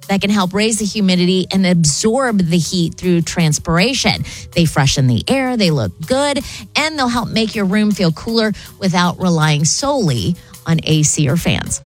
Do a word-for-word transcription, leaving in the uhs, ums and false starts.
that can help raise the humidity and absorb the heat through transpiration. They freshen the air, they look good, and they'll help make your room feel cooler without relying solely on A C or fans.